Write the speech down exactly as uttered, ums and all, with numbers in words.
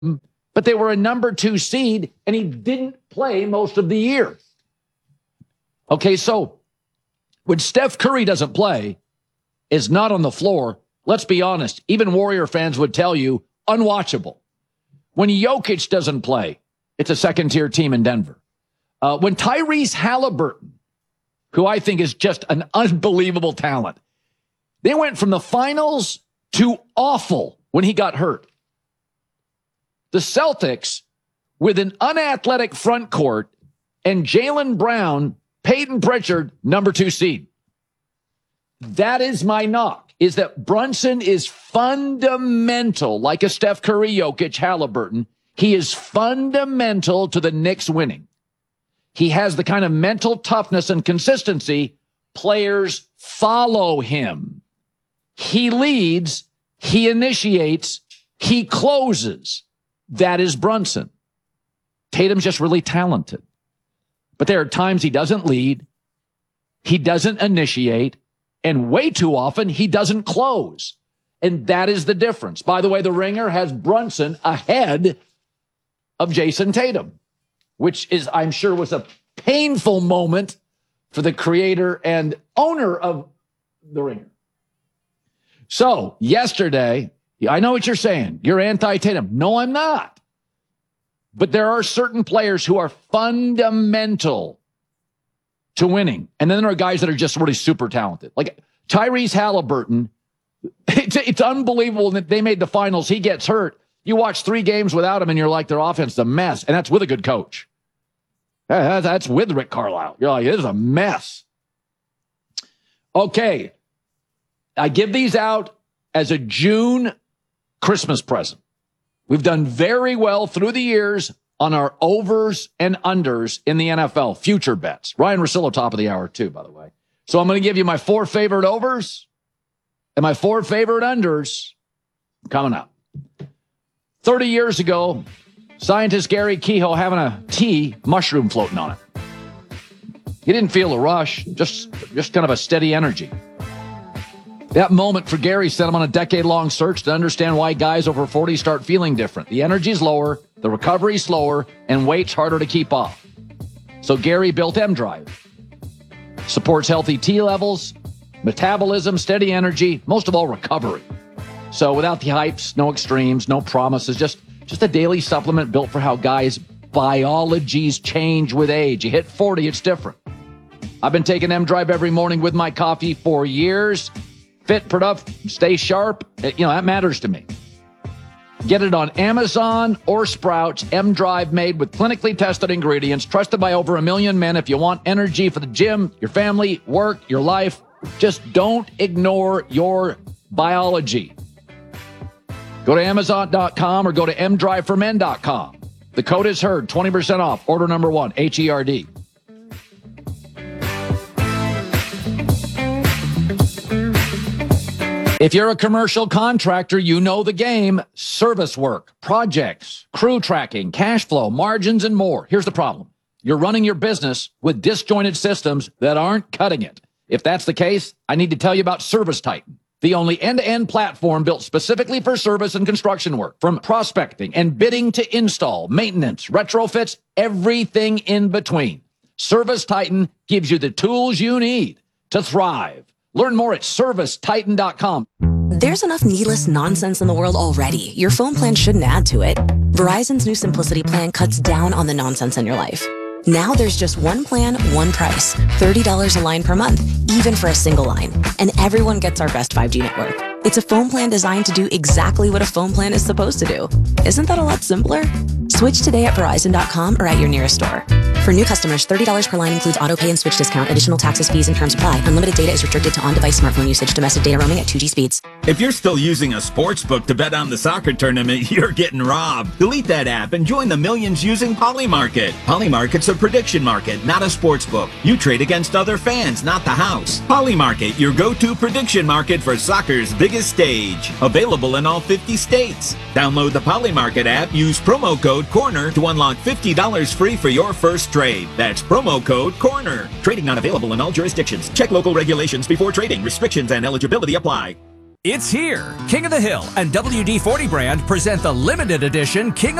but they were a number two seed, and he didn't play most of the year. Okay, so when Steph Curry doesn't play, is not on the floor, let's be honest, even Warrior fans would tell you, unwatchable. When Jokic doesn't play, it's a second-tier team in Denver. Uh, when Tyrese Halliburton, who I think is just an unbelievable talent, they went from the finals to awful when he got hurt. The Celtics, with an unathletic front court and Jaylen Brown, Peyton Pritchard, number two seed. That is my knock, is that Brunson is fundamental, like a Steph Curry, Jokic, Halliburton. He is fundamental to the Knicks winning. He has the kind of mental toughness and consistency. Players follow him. He leads, he initiates, he closes. That is Brunson. Tatum's just really talented. But there are times he doesn't lead, he doesn't initiate, and way too often he doesn't close. And that is the difference. By the way, the Ringer has Brunson ahead of Jason Tatum, which is, I'm sure, was a painful moment for the creator and owner of the Ringer. So yesterday, I know what you're saying. You're anti-Tatum. No, I'm not. But there are certain players who are fundamental to winning. And then there are guys that are just really super talented. Like Tyrese Halliburton, it's, it's unbelievable that they made the finals. He gets hurt. You watch three games without him, and you're like, their offense is a mess. And that's with a good coach. That's with Rick Carlisle. You're like, this is a mess. Okay. I give these out as a June Christmas present. We've done very well through the years on our overs and unders in the N F L, future bets. Ryan Russillo, top of the hour, too, by the way. So I'm going to give you my four favorite overs and my four favorite unders coming up. thirty years ago, scientist Gary Kehoe having a tea, mushroom floating on it. He didn't feel a rush, just, just kind of a steady energy. That moment for Gary set him on a decade-long search to understand why guys over forty start feeling different. The energy's lower, the recovery's slower, and weight's harder to keep off. So Gary built M-Drive. Supports healthy T levels, metabolism, steady energy, most of all, recovery. So without the hypes, no extremes, no promises, just, just a daily supplement built for how guys' biologies change with age. You hit forty, it's different. I've been taking M-Drive every morning with my coffee for years. Fit, productive, stay sharp. You know, that matters to me. Get it on Amazon or Sprouts. M-Drive made with clinically tested ingredients, trusted by over a million men. If you want energy for the gym, your family, work, your life, just don't ignore your biology. Go to Amazon dot com or go to M drive for men dot com. The code is heard, twenty percent off. Order number one, H E R D. If you're a commercial contractor, you know the game. Service work, projects, crew tracking, cash flow, margins, and more. Here's the problem. You're running your business with disjointed systems that aren't cutting it. If that's the case, I need to tell you about Service Titan, the only end-to-end platform built specifically for service and construction work. From prospecting and bidding to install, maintenance, retrofits, everything in between. Service Titan gives you the tools you need to thrive. Learn more at service titan dot com. There's enough needless nonsense in the world already. Your phone plan shouldn't add to it. Verizon's new Simplicity plan cuts down on the nonsense in your life. Now there's just one plan, one price. thirty dollars a line per month, even for a single line. And everyone gets our best five G network. It's a phone plan designed to do exactly what a phone plan is supposed to do. Isn't that a lot simpler? Switch today at verizon dot com or at your nearest store. For new customers, thirty dollars per line includes auto pay and switch discount. Additional taxes, fees, and terms apply. Unlimited data is restricted to on-device smartphone usage. Domestic data roaming at two G speeds. If you're still using a sports book to bet on the soccer tournament, you're getting robbed. Delete that app and join the millions using Polymarket. Polymarket's a prediction market, not a sports book. You trade against other fans, not the house. Polymarket, your go-to prediction market for soccer's biggest stage. Available in all fifty states. Download the Polymarket app, use promo code CORNER to unlock fifty dollars free for your first trade. That's promo code CORNER. Trading not available in all jurisdictions. Check local regulations before trading. Restrictions and eligibility apply. It's here. King of the Hill and W D forty brand present the limited edition King